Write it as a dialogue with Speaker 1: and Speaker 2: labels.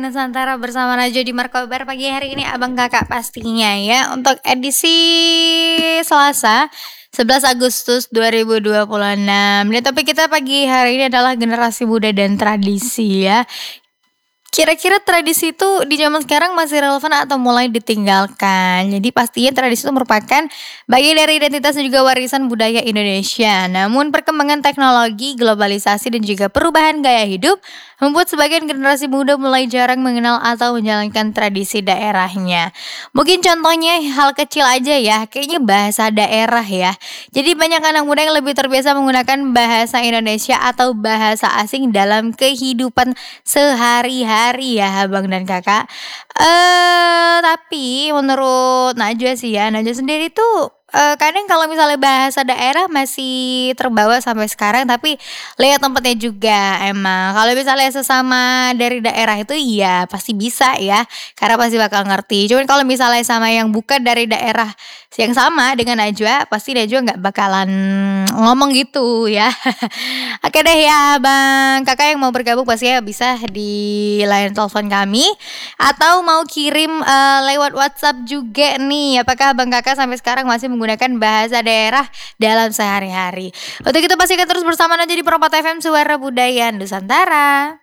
Speaker 1: Nusantara bersama Najwa di Markobar pagi hari ini Abang Kakak pastinya ya untuk edisi Selasa 11 Agustus 2026. Dan topik kita pagi hari ini adalah generasi muda dan tradisi ya. Kira-kira tradisi itu di zaman sekarang masih relevan atau mulai ditinggalkan? Jadi pastinya tradisi itu merupakan bagian dari identitas dan juga warisan budaya Indonesia. Namun perkembangan teknologi, globalisasi dan juga perubahan gaya hidup membuat sebagian generasi muda mulai jarang mengenal atau menjalankan tradisi daerahnya. Mungkin contohnya hal kecil aja ya, kayaknya bahasa daerah ya. Jadi banyak anak muda yang lebih terbiasa menggunakan bahasa Indonesia atau bahasa asing dalam kehidupan sehari-hari ya Abang dan Kakak. Tapi menurut Najwa sih ya, Najwa sendiri tuh kadang kalau misalnya bahasa daerah masih terbawa sampai sekarang, tapi lihat tempatnya juga emang. Kalau misalnya sesama dari daerah itu ya pasti bisa ya, karena pasti bakal ngerti. Cuman kalau misalnya sama yang bukan dari daerah yang sama dengan Najwa, pasti Najwa nggak bakalan ngomong gitu ya. Oke deh ya Bang Kakak yang mau bergabung pasti ya bisa di line telepon kami atau mau kirim lewat WhatsApp juga nih. Apakah Bang Kakak sampai sekarang masih menggunakan bahasa daerah dalam sehari-hari? Untuk itu pastikan terus bersama aja di Perompat FM Suara Budaya Nusantara.